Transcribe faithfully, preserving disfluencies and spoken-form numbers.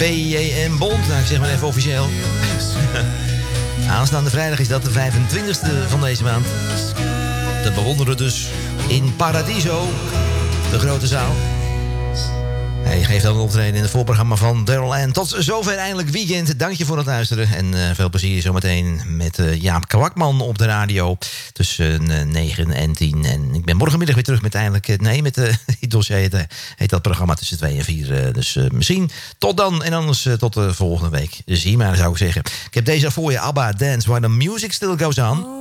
B J M Bond. Nou, ik zeg maar even officieel. Aanstaande vrijdag is dat de vijfentwintigste van deze maand. Te bewonderen dus in Paradiso, de grote zaal. Hij geeft dan een optreden in het voorprogramma van Daryl Ann. Tot zover eindelijk weekend. Dank je voor het luisteren. En uh, veel plezier zometeen met uh, Jaap Kwakman op de radio. Tussen uh, negen en tien. En ik ben morgenmiddag weer terug met eindelijk... Uh, nee, met uh, het dossier heet, uh, heet dat programma tussen twee en vier. Uh, dus uh, misschien tot dan. En anders uh, tot de volgende week. Zie maar, zou ik zeggen. Ik heb deze voor je. ABBA, Dance While the Music Still Goes On.